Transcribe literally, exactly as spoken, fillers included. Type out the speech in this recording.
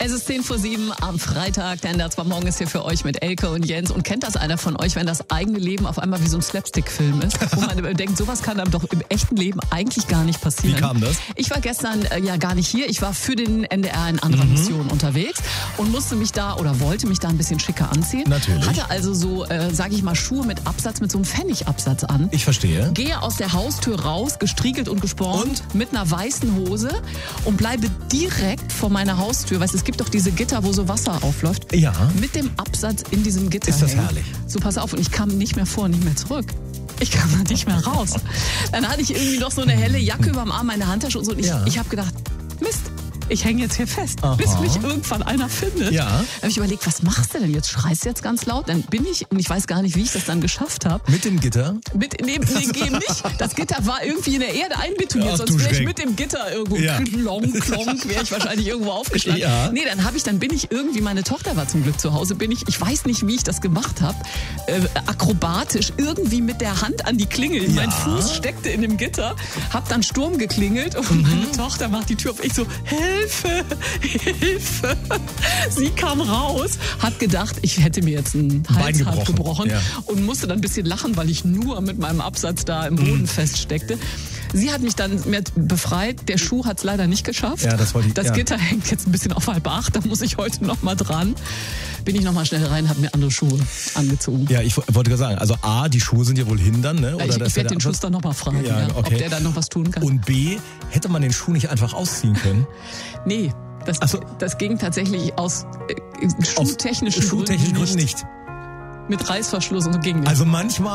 Es ist zehn vor sieben am Freitag, der Ender zwar morgen ist hier für euch mit Elke und Jens. Und kennt das einer von euch, wenn das eigene Leben auf einmal wie so ein Slapstick-Film ist? Wo man denkt, sowas kann einem doch im echten Leben eigentlich gar nicht passieren. Wie kam das? Ich war gestern äh, ja gar nicht hier. Ich war für den N D R in anderer mhm. Mission unterwegs und musste mich da oder wollte mich da ein bisschen schicker anziehen. Natürlich. Hatte also so, äh, sage ich mal, Schuhe mit Absatz, mit so einem Pfennigabsatz an. Ich verstehe. Gehe aus der Haustür raus, gestriegelt und gespornt, und? mit einer weißen Hose und bleibe direkt vor meiner Haustür. Weißt du, es gibt doch diese Gitter, wo so Wasser aufläuft. Ja. Mit dem Absatz in diesem Gitter. Ist das hängen. herrlich. So, pass auf. Und ich kam nicht mehr vor, nicht mehr zurück. Ich kam da nicht mehr raus. Dann hatte ich irgendwie noch so eine helle Jacke über dem Arm, meine Handtasche und so. Und ich, ja. ich habe gedacht, Mist. Ich hänge jetzt hier fest, Aha. bis mich irgendwann einer findet. Ja. Da habe ich überlegt, was machst du denn jetzt? Schreist du jetzt ganz laut? Dann bin ich, und ich weiß gar nicht, wie ich das dann geschafft habe. Mit dem Gitter? Mit, nee, nee, geh nicht. Das Gitter war irgendwie in der Erde einbetoniert, Ach, sonst wäre ich Schreck. mit dem Gitter irgendwo ja. klonk, klonk, wäre ich wahrscheinlich irgendwo aufgestanden. Ja. Nee, dann habe ich, dann bin ich irgendwie, meine Tochter war zum Glück zu Hause, bin ich, ich weiß nicht, wie ich das gemacht habe, äh, akrobatisch irgendwie mit der Hand an die Klingel. Ja. Mein Fuß steckte in dem Gitter, hab dann Sturm geklingelt und mhm. meine Tochter macht die Tür auf. Ich so, Hilfe! Hilfe! Sie kam raus, hat gedacht, ich hätte mir jetzt ein Halsband gebrochen, gebrochen ja. und musste dann ein bisschen lachen, weil ich nur mit meinem Absatz da im Boden mm. feststeckte. Sie hat mich dann befreit. Der Schuh hat es leider nicht geschafft. Ja, das wollte ich, das ja. Gitter hängt jetzt ein bisschen auf halb acht. Da muss ich heute noch mal dran. Bin ich noch mal schnell rein, habe mir andere Schuhe angezogen. Ja, ich wollte gerade sagen, also A, die Schuhe sind ja wohl hindern, ne? Oder ich dass ich werde den Schuster noch mal fragen, ja, ja, okay. ob der da noch was tun kann. Und B, hätte man den Schuh nicht einfach ausziehen können? Nee. Das, so. das ging tatsächlich aus äh, schuhtechnischen, schuhtechnischen Gründen, Gründen nicht. Mit Reißverschluss und so ging nicht. Also manchmal